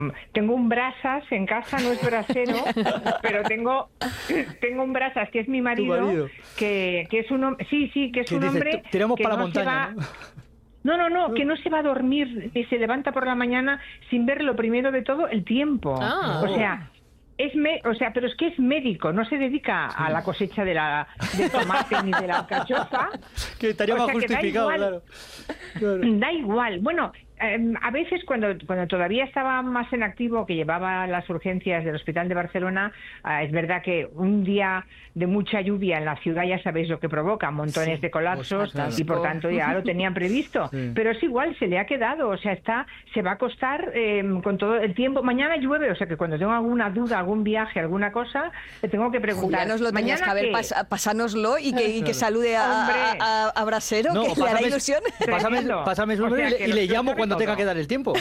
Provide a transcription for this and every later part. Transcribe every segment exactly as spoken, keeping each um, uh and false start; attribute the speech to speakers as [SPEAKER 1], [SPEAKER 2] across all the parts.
[SPEAKER 1] Tengo un brasas en casa, no es brasero, pero tengo tengo un brasas que es mi marido,
[SPEAKER 2] marido?
[SPEAKER 1] Que, que es un hombre, sí, sí, que es
[SPEAKER 2] ¿Qué
[SPEAKER 1] un
[SPEAKER 2] dices?
[SPEAKER 1] hombre
[SPEAKER 2] Tiramos
[SPEAKER 1] que
[SPEAKER 2] para la
[SPEAKER 1] no se
[SPEAKER 2] montaña,
[SPEAKER 1] va...
[SPEAKER 2] ¿no?
[SPEAKER 1] No, no, no, que no se va a dormir ni se levanta por la mañana sin ver lo primero de todo el tiempo.
[SPEAKER 3] Ah.
[SPEAKER 1] O sea, es me, o sea, pero es que es médico, no se dedica a la cosecha de la del tomate ni de la alcachofa.
[SPEAKER 2] Que estaría
[SPEAKER 1] O
[SPEAKER 2] más
[SPEAKER 1] sea, que da
[SPEAKER 2] justificado,
[SPEAKER 1] igual.
[SPEAKER 2] claro. Claro.
[SPEAKER 1] Da igual. Bueno, eh, a veces cuando, cuando todavía estaba más en activo, que llevaba las urgencias del Hospital de Barcelona, eh, es verdad que un día de mucha lluvia en la ciudad ya sabéis lo que provoca, montones
[SPEAKER 2] Sí,
[SPEAKER 1] de colapsos,
[SPEAKER 2] pues,
[SPEAKER 1] y por tanto ya lo tenían previsto.
[SPEAKER 2] Sí.
[SPEAKER 1] Pero es igual, se le ha quedado, o sea, está, se va a acostar eh, con todo el tiempo. Mañana llueve, o sea que cuando tengo alguna duda, algún viaje, alguna cosa, le tengo que preguntar.
[SPEAKER 4] Julia, nos lo tenías que haber
[SPEAKER 1] ¿Mañana
[SPEAKER 4] pas pasárnoslo y que, y que salude a,
[SPEAKER 1] Hombre.
[SPEAKER 4] a, a, a Brasero,
[SPEAKER 2] No,
[SPEAKER 4] que le hará
[SPEAKER 2] pásame-
[SPEAKER 4] ilusión.
[SPEAKER 2] Pásame,
[SPEAKER 1] Tremendo.
[SPEAKER 2] pásame su
[SPEAKER 1] O
[SPEAKER 2] número
[SPEAKER 1] sea,
[SPEAKER 2] y
[SPEAKER 1] que
[SPEAKER 2] le- y le
[SPEAKER 1] lo- lo
[SPEAKER 2] llamo
[SPEAKER 1] sabe
[SPEAKER 2] cuando tenga
[SPEAKER 1] todo.
[SPEAKER 2] que dar el tiempo.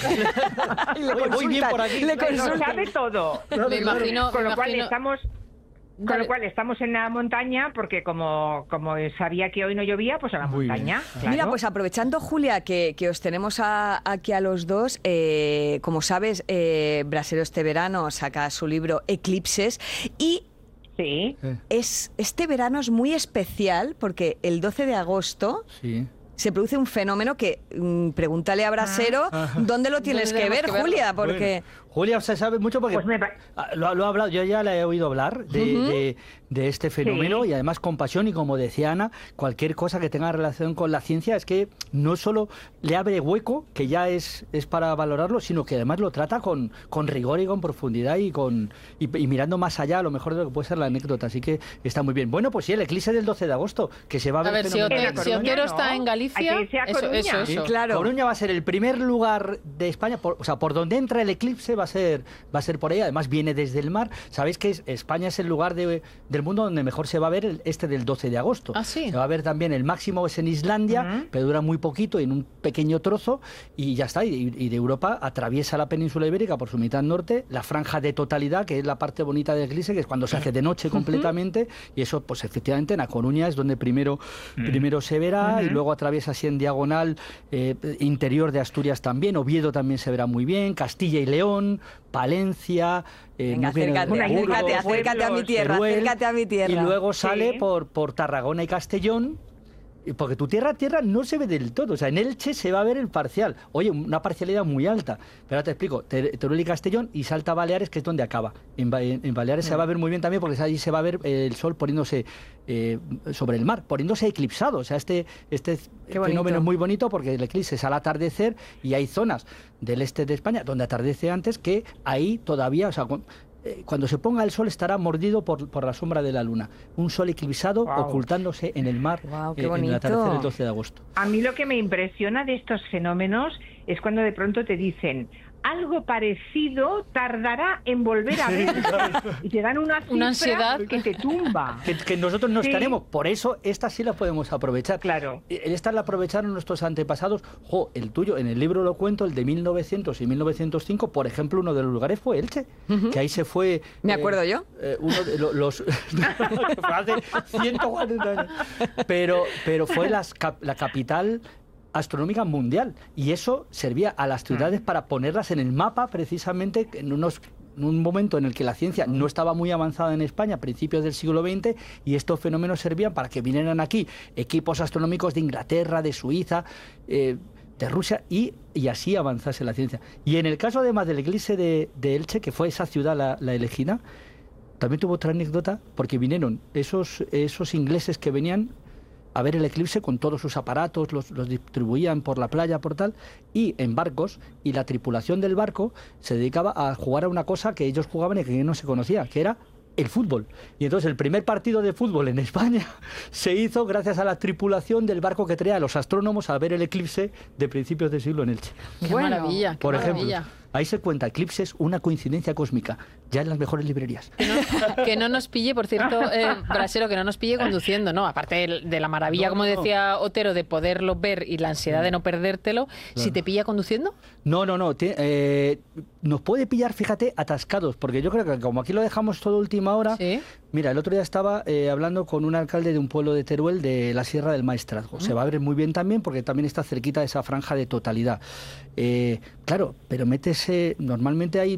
[SPEAKER 4] Y le
[SPEAKER 2] Oye, voy bien
[SPEAKER 4] consultan,
[SPEAKER 2] por aquí.
[SPEAKER 4] le
[SPEAKER 1] Lo
[SPEAKER 4] consultan.
[SPEAKER 1] sabe todo.
[SPEAKER 3] Me imagino,
[SPEAKER 1] Con
[SPEAKER 3] me
[SPEAKER 1] lo cual
[SPEAKER 3] imagino-
[SPEAKER 1] estamos... Con lo cual estamos en la montaña porque como, como sabía que hoy no llovía, pues a la
[SPEAKER 2] Muy
[SPEAKER 1] montaña.
[SPEAKER 2] bien.
[SPEAKER 1] Claro.
[SPEAKER 4] Mira, pues aprovechando, Julia, que, que os tenemos a- aquí a los dos, eh, como sabes, eh, Brasero este verano saca su libro Eclipses y
[SPEAKER 1] Sí.
[SPEAKER 4] es, este verano es muy especial porque el doce de agosto
[SPEAKER 2] Sí.
[SPEAKER 4] se produce un fenómeno que, mm, pregúntale a Brasero, ¿dónde lo tienes
[SPEAKER 3] ¿Dónde
[SPEAKER 4] que ver,
[SPEAKER 3] tenemos que verlo?
[SPEAKER 4] Julia? Porque...
[SPEAKER 2] Bueno, Julia se sabe mucho porque
[SPEAKER 1] Pues me pa-
[SPEAKER 2] ah, lo, lo ha hablado, yo ya le he oído hablar de, de- de este fenómeno
[SPEAKER 1] Sí.
[SPEAKER 2] y además con pasión, y como decía Ana, cualquier cosa que tenga relación con la ciencia es que no solo le abre hueco, que ya es, es para valorarlo, sino que además lo trata con, con rigor y con profundidad y con y, y mirando más allá a lo mejor de lo que puede ser la anécdota, así que está muy bien. Bueno, pues sí, el eclipse del doce de agosto, que se va a ver,
[SPEAKER 3] A ver, si
[SPEAKER 2] fenomenal.
[SPEAKER 3] Otero,
[SPEAKER 1] En
[SPEAKER 3] si
[SPEAKER 1] La
[SPEAKER 3] Otero
[SPEAKER 1] Coruña,
[SPEAKER 3] está
[SPEAKER 1] ¿no?
[SPEAKER 3] en Galicia,
[SPEAKER 1] Hay que irse a
[SPEAKER 3] eso,
[SPEAKER 1] Coruña.
[SPEAKER 3] eso,
[SPEAKER 2] Sí,
[SPEAKER 3] eso.
[SPEAKER 4] Claro.
[SPEAKER 2] Coruña va a ser el primer lugar de España, por- o sea, por donde entra el eclipse va a ser va a ser por ahí, además viene desde el mar. Sabéis que es- España es el lugar de- del mundo donde mejor se va a ver el- este del doce de agosto.
[SPEAKER 3] Ah, sí.
[SPEAKER 2] Se va a ver también, el máximo es en Islandia,
[SPEAKER 1] Ujú.
[SPEAKER 2] pero dura muy poquito, en un pequeño trozo, y ya está. Y, y de Europa atraviesa la península ibérica por su mitad norte, la franja de totalidad, que es la parte bonita del eclipse, que es cuando se hace de noche completamente, y eso, pues efectivamente, en A Coruña es donde primero, primero se verá, y luego atraviesa así en diagonal, eh, interior de Asturias también, Oviedo también se verá muy bien, Castilla y León, Palencia, eh,
[SPEAKER 4] Venga,
[SPEAKER 2] no viene-
[SPEAKER 4] acércate,
[SPEAKER 1] Burgos,
[SPEAKER 4] acércate, acércate a mi
[SPEAKER 1] pueblos,
[SPEAKER 4] tierra,
[SPEAKER 2] Teruel,
[SPEAKER 4] acércate a mi tierra.
[SPEAKER 2] y luego sale
[SPEAKER 1] Sí.
[SPEAKER 2] por, por Tarragona y Castellón, y porque tu tierra, tierra no se ve del todo. O sea, en Elche se va a ver el parcial. Oye, una parcialidad muy alta. Pero ahora te explico. Te- Teruel y Castellón y Salta Baleares, que es donde acaba. En, Ba- en- en Baleares se va a ver muy bien también porque allí se va a ver eh, el sol poniéndose eh, sobre el mar, poniéndose eclipsado. O sea, este, este
[SPEAKER 4] Qué bonito.
[SPEAKER 2] fenómeno es muy bonito porque el eclipse es al atardecer y hay zonas del este de España donde atardece antes, que ahí todavía... O sea, cu- eh, cuando se ponga el sol estará mordido por, por la sombra de la luna. Un sol eclipsado
[SPEAKER 1] Guau.
[SPEAKER 2] ocultándose en el mar
[SPEAKER 4] Guau, qué
[SPEAKER 2] eh, en el
[SPEAKER 4] bonito.
[SPEAKER 2] atardecer del doce de agosto.
[SPEAKER 1] A mí lo que me impresiona de estos fenómenos es cuando de pronto te dicen algo parecido tardará en volver a ver y te dan una, cifra
[SPEAKER 3] Una ansiedad.
[SPEAKER 1] que te tumba.
[SPEAKER 2] Que, que nosotros no
[SPEAKER 1] Sí.
[SPEAKER 2] estaremos, por eso esta sí la podemos aprovechar.
[SPEAKER 1] Claro.
[SPEAKER 2] Eh, Esta la aprovecharon nuestros antepasados. Jo, el tuyo, en el libro lo cuento, el de mil novecientos y mil novecientos cinco, por ejemplo, uno de los lugares fue Elche, que ahí se fue...
[SPEAKER 4] Me
[SPEAKER 2] eh,
[SPEAKER 4] acuerdo yo.
[SPEAKER 2] eh, uno de lo- los... fue hace ciento cuarenta años. Pero, pero fue las cap- la capital astronómica mundial, y eso servía a las ciudades para ponerlas en el mapa, precisamente en unos en un momento en el que la ciencia no estaba muy avanzada en España, a principios del siglo veinte, y estos fenómenos servían para que vinieran aquí equipos astronómicos de Inglaterra, de Suiza, eh, de Rusia, y, y así avanzase la ciencia. Y en el caso además del eclipse de, de Elche, que fue esa ciudad la, la elegida, también tuvo otra anécdota, porque vinieron esos, esos ingleses que venían a ver el eclipse con todos sus aparatos, los, los distribuían por la playa, por tal, y en barcos, y la tripulación del barco se dedicaba a jugar a una cosa que ellos jugaban y que no se conocía, que era el fútbol. Y entonces el primer partido de fútbol en España se hizo gracias a la tripulación del barco que traía a los astrónomos a ver el eclipse de principios de siglo en Elche.
[SPEAKER 3] Qué
[SPEAKER 4] Bueno,
[SPEAKER 3] maravilla, qué
[SPEAKER 2] Por ejemplo,
[SPEAKER 3] maravilla.
[SPEAKER 2] ahí se cuenta eclipses, una coincidencia cósmica, ya en las mejores librerías.
[SPEAKER 3] Que no, que no nos pille, por cierto, eh, Brasero, que no nos pille conduciendo, ¿no? Aparte de, de la maravilla,
[SPEAKER 2] No,
[SPEAKER 3] como
[SPEAKER 2] no, no.
[SPEAKER 3] decía Otero, de poderlo ver y la ansiedad de no perdértelo, si te pilla conduciendo.
[SPEAKER 2] No, no, no. te- eh, nos puede pillar, fíjate, atascados, porque yo creo que como aquí lo dejamos todo a última hora.
[SPEAKER 3] Sí.
[SPEAKER 2] Mira, el otro día estaba eh, hablando con un alcalde de un pueblo de Teruel, de la Sierra del Maestrazgo. Se va a ver muy bien también, porque también está cerquita de esa franja de totalidad. Eh, claro, pero métese, normalmente hay